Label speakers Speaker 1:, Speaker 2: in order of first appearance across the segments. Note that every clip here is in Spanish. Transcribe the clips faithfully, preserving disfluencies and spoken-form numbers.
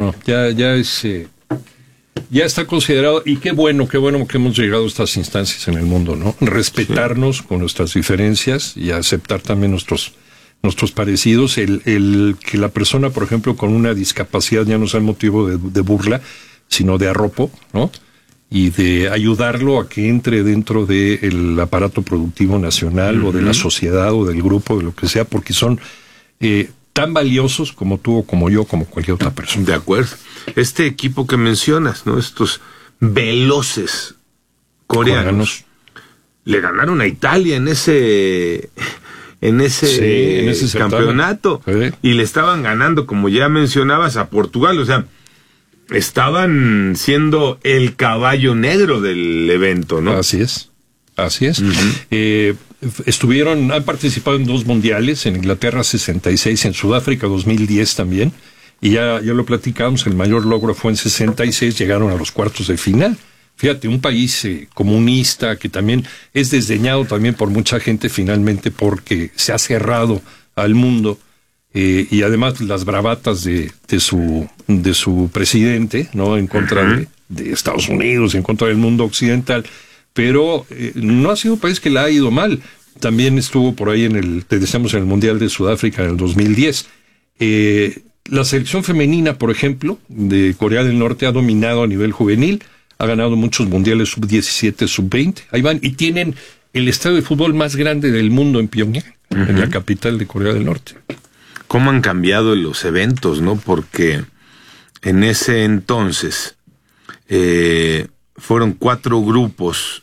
Speaker 1: no, ya, ya es... Eh, ya está considerado, y qué bueno, qué bueno que hemos llegado a estas instancias en el mundo, ¿no? Respetarnos sí. con nuestras diferencias y aceptar también nuestros nuestros parecidos, el, el que la persona, por ejemplo, con una discapacidad ya no sea motivo de, de burla, sino de arropo, ¿no? Y de ayudarlo a que entre dentro del aparato productivo nacional uh-huh. o de la sociedad o del grupo, de lo que sea, porque son eh, tan valiosos como tú o como yo, como cualquier otra persona.
Speaker 2: De acuerdo. Este equipo que mencionas, ¿no? Estos veloces coreanos, coreanos. le ganaron a Italia en ese... en ese, sí, en ese campeonato sí. y le estaban ganando, como ya mencionabas, a Portugal. O sea, estaban siendo el caballo negro del evento, ¿no?
Speaker 1: Así es, así es. Uh-huh. Eh, estuvieron, han participado en dos mundiales, en Inglaterra sesenta y seis, en Sudáfrica dos mil diez también, y ya, ya lo platicamos, el mayor logro fue en sesenta y seis, llegaron a los cuartos de final. Fíjate, un país eh, comunista que también es desdeñado también por mucha gente finalmente porque se ha cerrado al mundo eh, y además las bravatas de, de su de su presidente, ¿no? En contra uh-huh. de, de Estados Unidos, en contra del mundo occidental, pero eh, no ha sido un país que le ha ido mal. También estuvo por ahí en el, te decíamos, en el Mundial de Sudáfrica en el dos mil diez. Eh, la selección femenina, por ejemplo, de Corea del Norte ha dominado a nivel juvenil. Ha ganado muchos mundiales sub diecisiete, sub veinte. Ahí van. Y tienen el estadio de fútbol más grande del mundo en Pyongyang, uh-huh. en la capital de Corea del Norte.
Speaker 2: ¿Cómo han cambiado los eventos, no? Porque en ese entonces eh, fueron cuatro grupos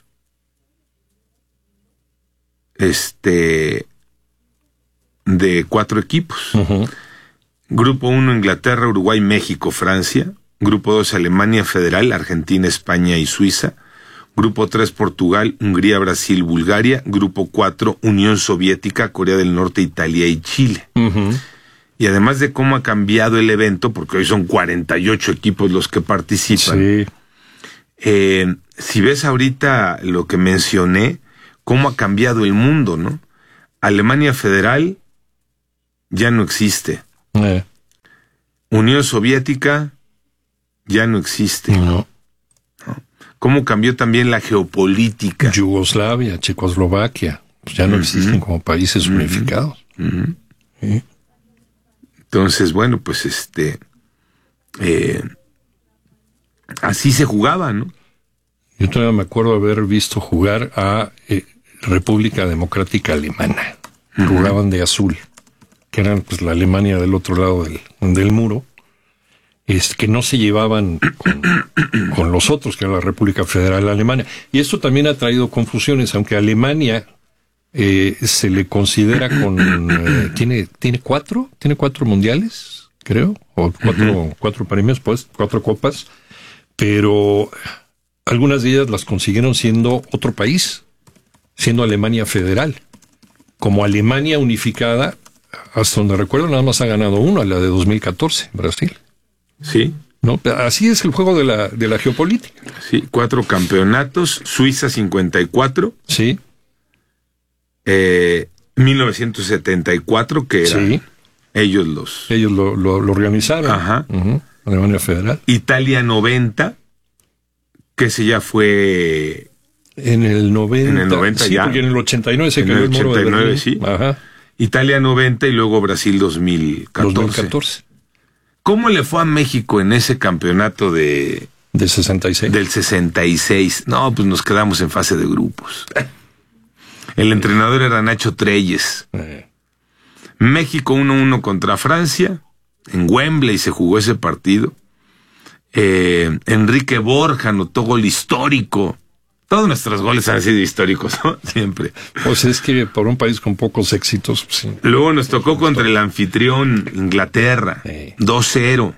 Speaker 2: este de cuatro equipos. Uh-huh. Grupo uno, Inglaterra, Uruguay, México, Francia. Grupo dos, Alemania Federal, Argentina, España y Suiza. Grupo tres, Portugal, Hungría, Brasil, Bulgaria. Grupo cuatro, Unión Soviética, Corea del Norte, Italia y Chile. Uh-huh. Y además de cómo ha cambiado el evento, porque hoy son cuarenta y ocho equipos los que participan. Sí. Eh, si ves ahorita lo que mencioné, cómo ha cambiado el mundo, ¿no? Alemania Federal ya no existe. Eh. Unión Soviética ya no existe.
Speaker 1: No.
Speaker 2: ¿No? ¿Cómo cambió también la geopolítica?
Speaker 1: Yugoslavia, Checoslovaquia, pues ya no uh-huh. existen como países uh-huh. unificados.
Speaker 2: Uh-huh.
Speaker 1: ¿Sí?
Speaker 2: Entonces, bueno, pues este... Eh, así se jugaba, ¿no?
Speaker 1: Yo todavía me acuerdo haber visto jugar a eh, República Democrática Alemana. Uh-huh. Jugaban de azul, que eran pues la Alemania del otro lado del, del muro. Es que no se llevaban con, con los otros, que era la República Federal Alemana. Y esto también ha traído confusiones, aunque Alemania eh, se le considera con... Eh, ¿tiene, ¿Tiene cuatro? ¿Tiene cuatro mundiales? Creo. O cuatro, uh-huh. cuatro premios, pues, cuatro copas. Pero algunas de ellas las consiguieron siendo otro país, siendo Alemania Federal. Como Alemania unificada, hasta donde recuerdo, nada más ha ganado una, la de dos mil catorce, Brasil.
Speaker 2: Sí.
Speaker 1: No, así es el juego de la de la geopolítica.
Speaker 2: Sí, cuatro campeonatos, Suiza cincuenta y cuatro.
Speaker 1: Sí.
Speaker 2: Eh, mil novecientos setenta y cuatro, que era sí. ellos los...
Speaker 1: Ellos lo, lo, lo organizaron.
Speaker 2: Ajá.
Speaker 1: Uh-huh. Alemania Federal.
Speaker 2: Italia noventa, que ese ya fue...
Speaker 1: En el noventa.
Speaker 2: En el noventa
Speaker 1: sí,
Speaker 2: ya.
Speaker 1: Porque en el ochenta y nueve se cayó el muro de Berlín.
Speaker 2: Sí.
Speaker 1: Ajá.
Speaker 2: Italia noventa y luego Brasil dos mil catorce.
Speaker 1: dos mil catorce.
Speaker 2: ¿Cómo le fue a México en ese campeonato de...
Speaker 1: Del sesenta y seis.
Speaker 2: Del sesenta y seis. No, pues nos quedamos en fase de grupos. El entrenador era Nacho Treyes. Eh. México uno uno contra Francia. En Wembley se jugó ese partido. Eh, Enrique Borja anotó gol histórico. Todos nuestros goles han sido históricos, ¿no? Siempre.
Speaker 1: Pues es que por un país con pocos éxitos... Pues sí.
Speaker 2: Luego nos tocó contra el anfitrión Inglaterra, sí. dos cero.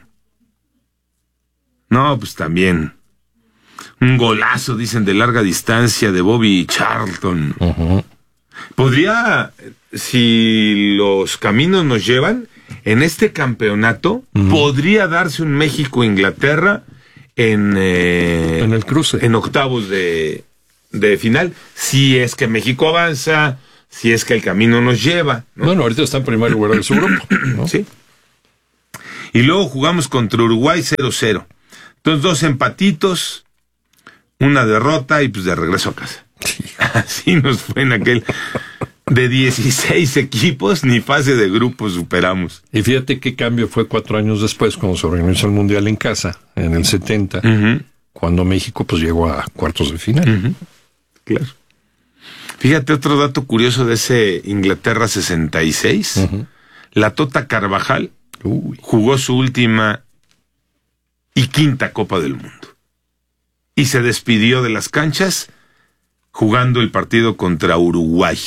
Speaker 2: No, pues también. Un golazo, dicen, de larga distancia de Bobby Charlton. Uh-huh. Podría, si los caminos nos llevan, en este campeonato, uh-huh. podría darse un México-Inglaterra... En, eh,
Speaker 1: en el cruce,
Speaker 2: en octavos de, de final, si es que México avanza, si es que el camino nos lleva, ¿no?
Speaker 1: Bueno, ahorita está en primer lugar de su grupo, ¿no?
Speaker 2: Sí. Y luego jugamos contra Uruguay cero cero. Entonces, dos empatitos, una derrota y pues de regreso a casa. Así nos fue en aquel... De dieciséis equipos, ni fase de grupos superamos.
Speaker 1: Y fíjate qué cambio fue cuatro años después, cuando se organizó el Mundial en casa, en el setenta, uh-huh. cuando México pues llegó a cuartos de final.
Speaker 2: Uh-huh. Claro. Fíjate otro dato curioso de ese Inglaterra sesenta y seis. Uh-huh. La Tota Carvajal Uy. jugó su última y quinta Copa del Mundo. Y se despidió de las canchas jugando el partido contra Uruguay.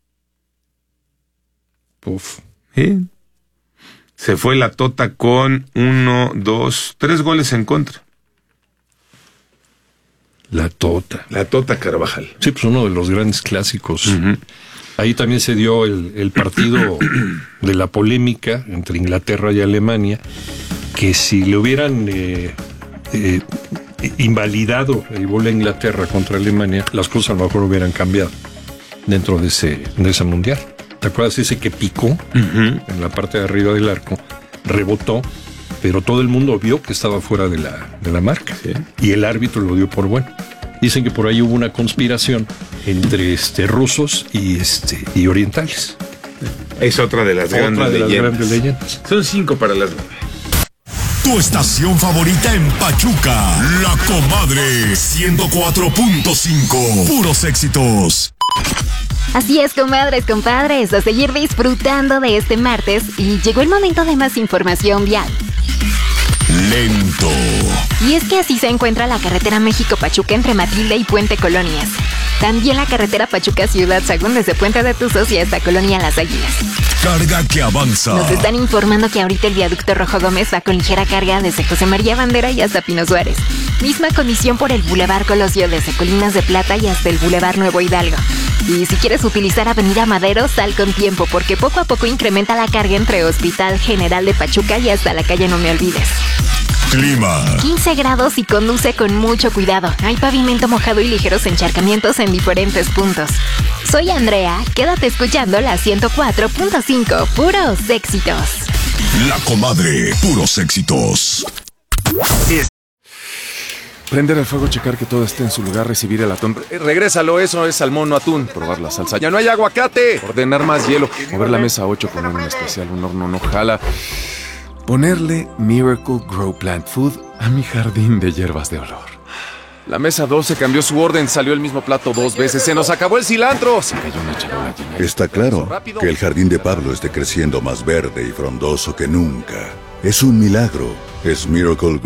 Speaker 1: Uf.
Speaker 2: ¿Sí? Se fue la Tota con uno, dos, tres goles en contra.
Speaker 1: La Tota.
Speaker 2: La Tota Carvajal.
Speaker 1: Sí, pues uno de los grandes clásicos. Uh-huh. Ahí también se dio el, el partido de la polémica entre Inglaterra y Alemania, que si le hubieran eh, eh, invalidado el gol de Inglaterra contra Alemania, las cosas a lo mejor hubieran cambiado dentro de ese, de ese mundial. ¿Te acuerdas ese que picó uh-huh. en la parte de arriba del arco? Rebotó, pero todo el mundo vio que estaba fuera de la, de la marca. Sí. Y el árbitro lo dio por bueno. Dicen que por ahí hubo una conspiración entre este, rusos y, este, y orientales.
Speaker 2: Es otra de las,
Speaker 1: otra
Speaker 2: grandes,
Speaker 1: de las
Speaker 2: leyendas.
Speaker 1: grandes leyendas.
Speaker 2: Son cinco para las nueve.
Speaker 3: Tu estación favorita en Pachuca, La Comadre, ciento cuatro punto cinco. Puros éxitos.
Speaker 4: Así es, comadres, compadres, a seguir disfrutando de este martes y llegó el momento de más información vial.
Speaker 3: Lento.
Speaker 4: Y es que así se encuentra la carretera México-Pachuca entre Matilde y Puente Colonias. También la carretera Pachuca-Ciudad Sagún desde Puente de Tuzos y hasta Colonia Las Águilas.
Speaker 3: Carga que avanza.
Speaker 4: Nos están informando que ahorita el viaducto Rojo Gómez va con ligera carga desde José María Bandera y hasta Pino Suárez. Misma condición por el Boulevard Colosio desde Colinas de Plata y hasta el Boulevard Nuevo Hidalgo. Y si quieres utilizar Avenida Madero, sal con tiempo porque poco a poco incrementa la carga entre Hospital General de Pachuca y hasta la calle No Me Olvides.
Speaker 3: Clima.
Speaker 4: quince grados y conduce con mucho cuidado. Hay pavimento mojado y ligeros encharcamientos en diferentes puntos. Soy Andrea, quédate escuchando la ciento cuatro punto cinco, puros éxitos.
Speaker 3: La Comadre, puros éxitos.
Speaker 5: Es... Prender el fuego, checar que todo esté en su lugar, recibir el atún. Eh, regrésalo, eso es salmón, no atún. Probar la salsa. ¡Ya no hay aguacate! Ordenar más hielo. Mover la mesa ocho, poner un especial, un horno no jala. Ponerle Miracle Grow Plant Food a mi jardín de hierbas de olor. La mesa doce cambió su orden, salió el mismo plato dos veces. ¡Se nos acabó el cilantro! Se cayó una charola llena.
Speaker 6: Está claro que el jardín de Pablo esté creciendo más verde y frondoso que nunca. Es un milagro. Es Miracle Grow